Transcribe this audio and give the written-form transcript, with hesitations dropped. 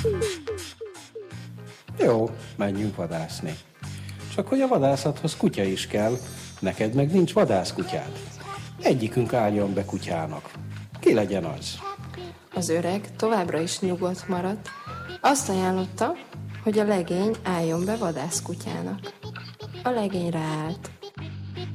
Jó, menjünk vadászni. Csak hogy a vadászathoz kutya is kell, neked meg nincs vadászkutyád. Egyikünk álljon be kutyának. Ki legyen az? Az öreg továbbra is nyugodt maradt. Azt ajánlotta, hogy a legény álljon be vadászkutyának. A legény ráállt.